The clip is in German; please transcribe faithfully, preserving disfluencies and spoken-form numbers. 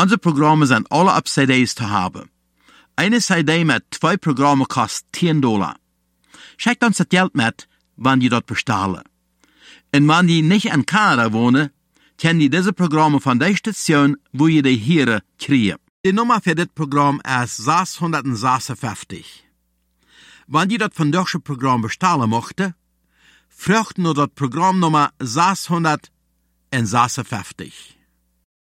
Unsere Programme sind alle auf C Ds zu haben. Eine C D mit zwei Programmen kostet zehn Dollar. Schickt uns das Geld mit, wenn die dort bestellen. Und wenn die nicht in Kanada wohnen, können die diese Programme von der Station, wo ihr die hier kriegen. Die Nummer für das Programm ist sechshundertsechsundfünfzig. Wenn die das von deutschen Programm bestellen möchten, fragt nur das Programmnummer sechshundertsechsundfünfzig.